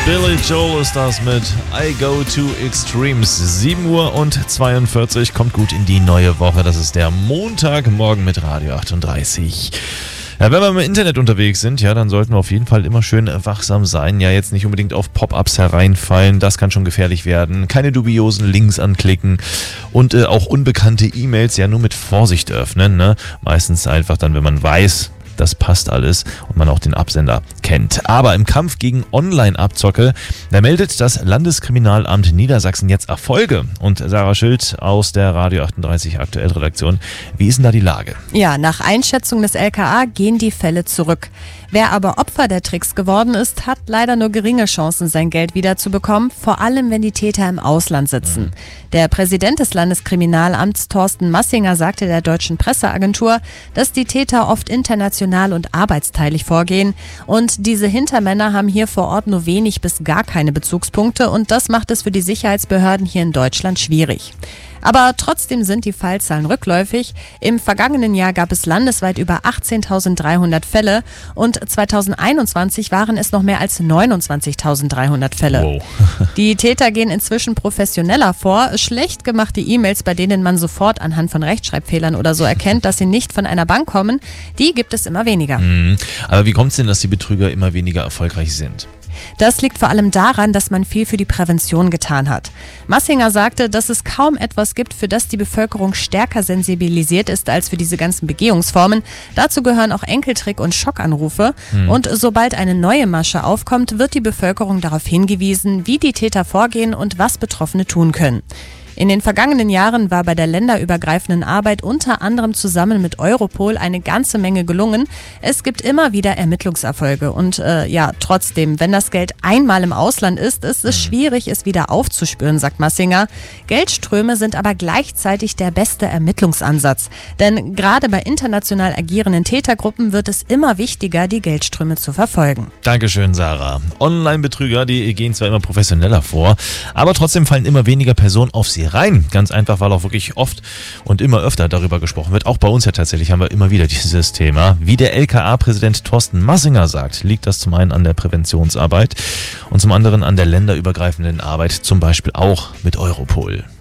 Billy Joel ist das mit I Go to Extremes. 7:42 Uhr, kommt gut in die neue Woche. Das ist der Montagmorgen mit Radio 38. Ja, wenn wir im Internet unterwegs sind, ja, dann sollten wir auf jeden Fall immer schön wachsam sein. Ja, jetzt nicht unbedingt auf Pop-ups hereinfallen, das kann schon gefährlich werden. Keine dubiosen Links anklicken und auch unbekannte E-Mails ja nur mit Vorsicht öffnen, ne? Meistens einfach dann, wenn man weiß, das passt alles und man auch den Absender kennt. Aber im Kampf gegen Online-Abzocke, da meldet das Landeskriminalamt Niedersachsen jetzt Erfolge. Und Sarah Schild aus der Radio 38 Aktuell-Redaktion, wie ist denn da die Lage? Ja, nach Einschätzung des LKA gehen die Fälle zurück. Wer aber Opfer der Tricks geworden ist, hat leider nur geringe Chancen, sein Geld wiederzubekommen, vor allem wenn die Täter im Ausland sitzen. Der Präsident des Landeskriminalamts, Thorsten Massinger, sagte der deutschen Presseagentur, dass die Täter oft international und arbeitsteilig vorgehen. Und diese Hintermänner haben hier vor Ort nur wenig bis gar keine Bezugspunkte und das macht es für die Sicherheitsbehörden hier in Deutschland schwierig. Aber trotzdem sind die Fallzahlen rückläufig. Im vergangenen Jahr gab es landesweit über 18.300 Fälle und 2021 waren es noch mehr als 29.300 Fälle. Wow. Die Täter gehen inzwischen professioneller vor. Schlecht gemachte E-Mails, bei denen man sofort anhand von Rechtschreibfehlern oder so erkennt, dass sie nicht von einer Bank kommen, die gibt es immer weniger. Aber wie kommt es denn, dass die Betrüger immer weniger erfolgreich sind? Das liegt vor allem daran, dass man viel für die Prävention getan hat. Massinger sagte, dass es kaum etwas gibt, für das die Bevölkerung stärker sensibilisiert ist als für diese ganzen Begehungsformen. Dazu gehören auch Enkeltrick- und Schockanrufe. Und sobald eine neue Masche aufkommt, wird die Bevölkerung darauf hingewiesen, wie die Täter vorgehen und was Betroffene tun können. In den vergangenen Jahren war bei der länderübergreifenden Arbeit unter anderem zusammen mit Europol eine ganze Menge gelungen. Es gibt immer wieder Ermittlungserfolge und trotzdem, wenn das Geld einmal im Ausland ist es schwierig, es wieder aufzuspüren, sagt Massinger. Geldströme sind aber gleichzeitig der beste Ermittlungsansatz. Denn gerade bei international agierenden Tätergruppen wird es immer wichtiger, die Geldströme zu verfolgen. Dankeschön, Sarah. Online-Betrüger, die gehen zwar immer professioneller vor, aber trotzdem fallen immer weniger Personen auf sie rein. Ganz einfach, weil auch wirklich oft und immer öfter darüber gesprochen wird. Auch bei uns ja tatsächlich haben wir immer wieder dieses Thema. Wie der LKA-Präsident Thorsten Massinger sagt, liegt das zum einen an der Präventionsarbeit und zum anderen an der länderübergreifenden Arbeit, zum Beispiel auch mit Europol.